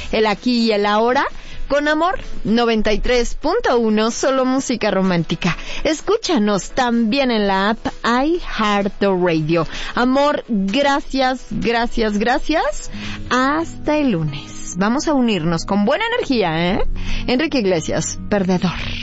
el aquí y el ahora, con Amor 93.1, solo música romántica. Escúchanos también en la app iHeartRadio. Amor, gracias. Hasta el lunes. Vamos a unirnos con buena energía, ¿eh? Enrique Iglesias, Perdedor.